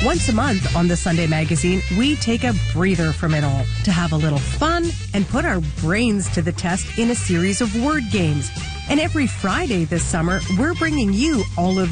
Once a month on the Sunday Magazine, we take a breather from it all to have a little fun and put our brains to the test in a series of word games. And every Friday this summer, we're bringing you all of